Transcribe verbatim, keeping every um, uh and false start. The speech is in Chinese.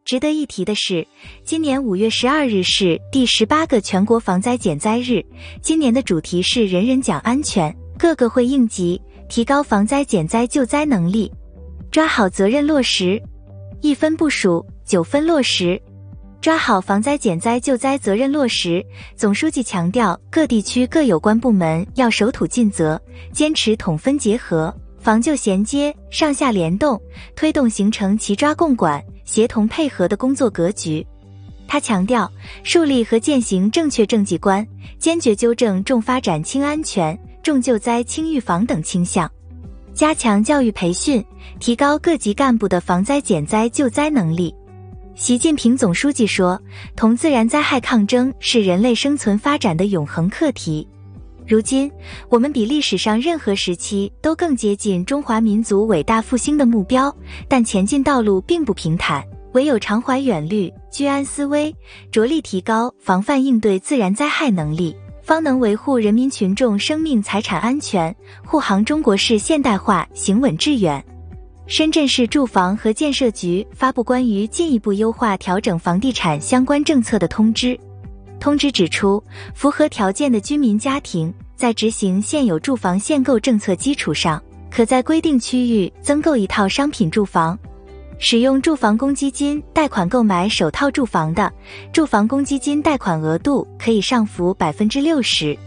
值得一提的是，今年五月十二日是第十八个全国防灾减灾日，今年的主题是人人讲安全，各个会应急，提高防灾减灾救灾能力，抓好责任落实，一分部署，九分落实。抓好防灾减灾救灾责任落实，总书记强调，各地区各有关部门要守土尽责，坚持统分结合、防救衔接、上下联动，推动形成齐抓共管、协同配合的工作格局。他强调，树立和践行正确政绩观，坚决纠正重发展轻安全、重救灾轻预防等倾向，加强教育培训，提高各级干部的防灾减灾救灾能力。习近平总书记说，同自然灾害抗争是人类生存发展的永恒课题。如今，我们比历史上任何时期都更接近中华民族伟大复兴的目标，但前进道路并不平坦，唯有常怀远虑、居安思危，着力提高防范应对自然灾害能力，方能维护人民群众生命财产安全，护航中国式现代化行稳致远。深圳市住房和建设局发布关于进一步优化调整房地产相关政策的通知。通知指出，符合条件的居民家庭在执行现有住房限购政策基础上，可在规定区域增购一套商品住房。使用住房公积金贷款购买首套住房的，住房公积金贷款额度可以上浮 百分之六十，